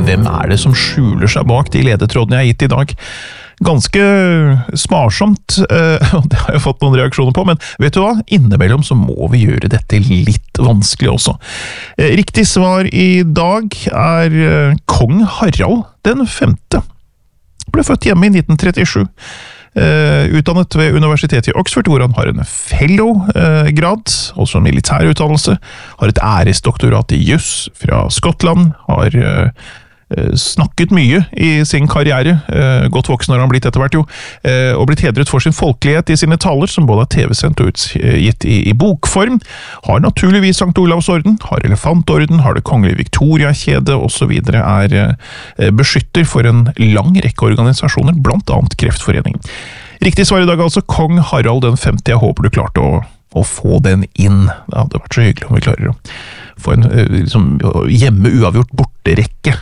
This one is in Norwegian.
hvem det som skjuler seg bak de ledetrådene jeg har gitt i dag? Ganske sparsomt, og det har jeg fått noen reaksjoner på, men vet du hva? Innimellom så må vi gjøre dette litt vanskelig også. Riktig svar i dag kong Harald den 5. Ble født hjemme i 1937. Utdannet ved universitetet i Oxford, hvor han har en fellow-grad, også en militærutdannelse, har et æresdoktorat i juss fra Skottland, har snakket mye i sin karriere, godt voksen har han blitt etter hvert jo, og blitt hedret for sin folkelighet i sine taler, som både TV-sendt og utgitt i bokform, har naturligvis Sankt Olavs orden, har elefantorden, har det kongelige Victoria-kjede og så videre, beskytter for en lang rekke organisasjoner, blant annet Kreftforeningen. Riktig svar i dag altså, kong Harald den 5. Jeg håper du klarte å få den inn. Det hadde vært så hyggelig om vi klarer å få en hjemme uavgjort borterekke